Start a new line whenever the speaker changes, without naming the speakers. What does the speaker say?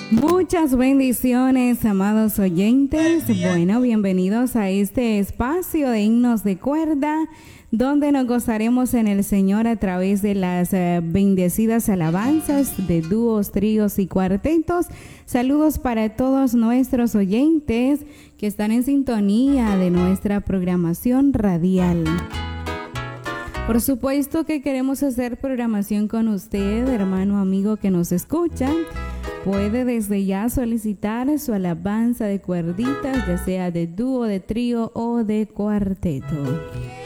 Muchas bendiciones, amados oyentes. Bueno, bienvenidos a este espacio de himnos de cuerda, donde nos gozaremos en el Señor a través de las bendecidas alabanzas de dúos, tríos y cuartetos. Saludos para todos nuestros oyentes que están en sintonía de nuestra programación radial. Por supuesto que queremos hacer programación con usted, hermano, amigo que nos escucha. Puede desde ya solicitar su alabanza de cuerditas, ya sea de dúo, de trío o de cuarteto.